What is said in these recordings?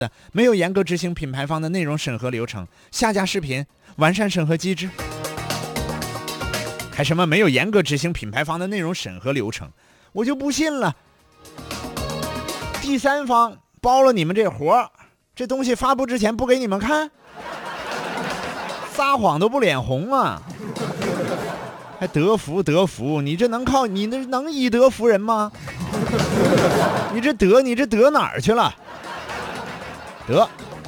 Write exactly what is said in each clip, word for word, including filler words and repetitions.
没有严格执行品牌方的内容审核流程，下架视频，完善审核机制。还什么没有严格执行品牌方的内容审核流程？我就不信了，第三方包了你们这活，这东西发布之前不给你们看，撒谎都不脸红啊！还得福得福，你这能靠你这能以德服人吗？你这德你这德哪儿去了？得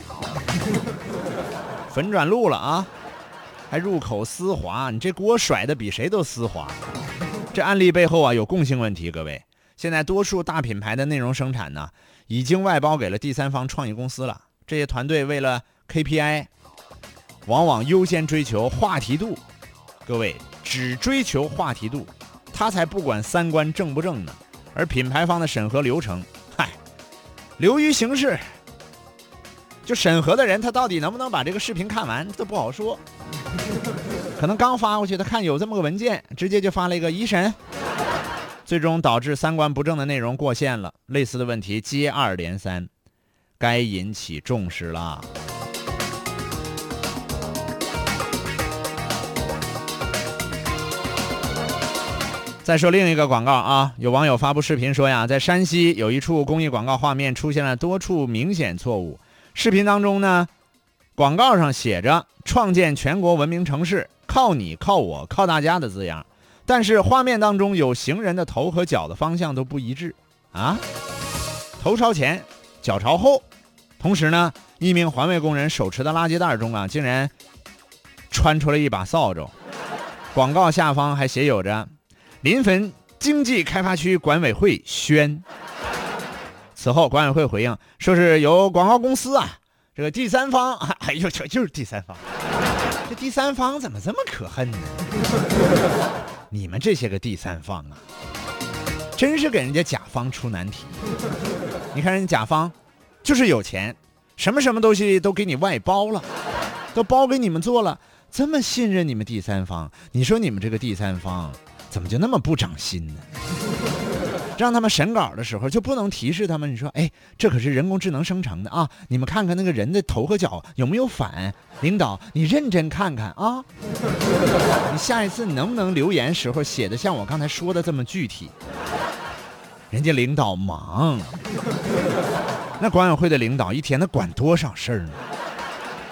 粉转路了啊！还入口丝滑，你这锅甩的比谁都丝滑。这案例背后啊有共性问题，各位。现在多数大品牌的内容生产呢，已经外包给了第三方创意公司了。这些团队为了 K P I， 往往优先追求话题度。各位，只追求话题度，他才不管三观正不正呢。而品牌方的审核流程，嗨，流于形式。就审核的人，他到底能不能把这个视频看完，这不好说。可能刚发过去，他看有这么个文件，直接就发了一个已审，最终导致三观不正的内容过线了。类似的问题接二连三，该引起重视了。再说另一个广告啊，有网友发布视频说呀，在山西有一处公益广告画面出现了多处明显错误。视频当中呢，广告上写着创建全国文明城市，靠你靠我靠大家的字样，但是画面当中有行人的头和脚的方向都不一致啊，头朝前脚朝后。同时呢，一名环卫工人手持的垃圾袋中啊，竟然穿出了一把扫帚。广告下方还写有着临汾经济开发区管委会宣。此后管委会回应说是由广告公司啊这个第三方，哎呦，这就是第三方，这第三方怎么这么可恨呢？你们这些个第三方啊，真是给人家甲方出难题。你看人家甲方就是有钱，什么什么东西都给你外包了，都包给你们做了，这么信任你们第三方，你说你们这个第三方怎么就那么不长心呢？让他们审稿的时候就不能提示他们，你说哎，这可是人工智能生成的啊，你们看看那个人的头和脚有没有反，领导你认真看看啊。你下一次你能不能留言时候写的像我刚才说的这么具体？人家领导忙，那管委会的领导一天他管多少事儿呢？